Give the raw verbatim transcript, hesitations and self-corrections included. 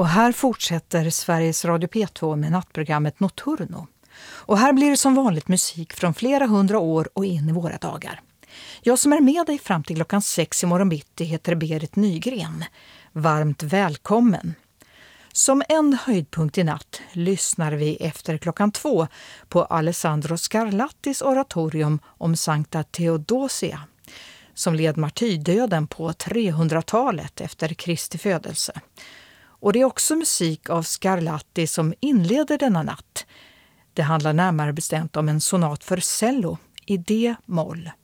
Och här fortsätter Sveriges Radio P två med nattprogrammet Notturno. Och här blir det som vanligt musik från flera hundra år och in i våra dagar. Jag som är med dig fram till klockan sex i morgon bitti heter Berit Nygren. Varmt välkommen! Som en höjdpunkt i natt lyssnar vi efter klockan två på Alessandro Scarlattis oratorium om Sankta Theodosia, som led martyrdöden på trehundratalet efter Kristi födelse. Och det är också musik av Scarlatti som inleder denna natt. Det handlar närmare bestämt om en sonat för cello i D-moll.